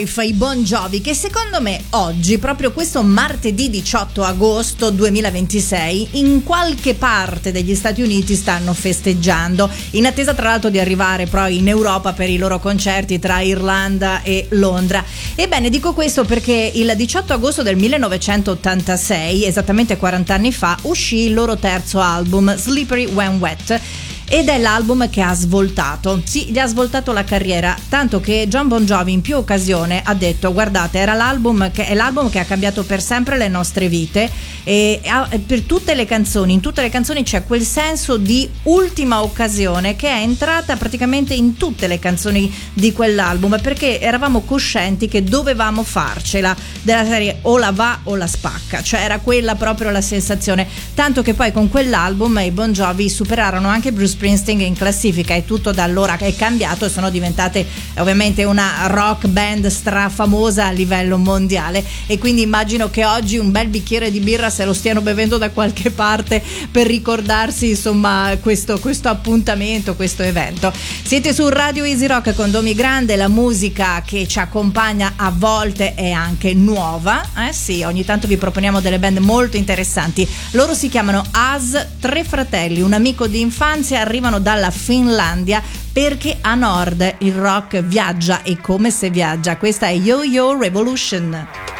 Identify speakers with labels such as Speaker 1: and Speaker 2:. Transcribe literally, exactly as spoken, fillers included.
Speaker 1: Life, i Bon Jovi, che secondo me oggi, proprio questo martedì diciotto agosto duemilaventisei, in qualche parte degli Stati Uniti stanno festeggiando, in attesa tra l'altro di arrivare poi in Europa per i loro concerti tra Irlanda e Londra. Ebbene, dico questo perché il diciotto agosto del millenovecentottantasei, esattamente quaranta anni fa, uscì il loro terzo album, Slippery When Wet, ed è l'album che ha svoltato, sì, gli ha svoltato la carriera, tanto che Jon Bon Jovi in più occasioni ha detto: guardate, era l'album che è l'album che ha cambiato per sempre le nostre vite, e per tutte le canzoni, in tutte le canzoni c'è quel senso di ultima occasione che è entrata praticamente in tutte le canzoni di quell'album, perché eravamo coscienti che dovevamo farcela, della serie o la va o la spacca, cioè era quella proprio la sensazione, tanto che poi con quell'album i Bon Jovi superarono anche Bruce Springsteen in classifica, e tutto da allora che è cambiato, sono diventate ovviamente una rock band strafamosa a livello mondiale, e quindi immagino che oggi un bel bicchiere di birra se lo stiano bevendo da qualche parte per ricordarsi insomma questo, questo appuntamento, questo evento. Siete su Radio Easy Rock con Domi Grande, la musica che ci accompagna a volte è anche nuova, eh sì, ogni tanto vi proponiamo delle band molto interessanti. Loro si chiamano As, tre fratelli, un amico di infanzia, arrivano dalla Finlandia perché a nord il rock viaggia, e come se viaggia. Questa è Yo Yo Revolution.